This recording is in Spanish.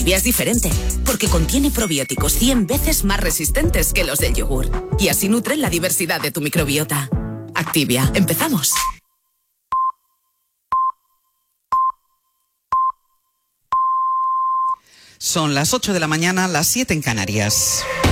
Activia es diferente, porque contiene probióticos 100 veces más resistentes que los del yogur. Y así nutren la diversidad de tu microbiota. Activia, empezamos. Son las 8 de la mañana, las 7 en Canarias.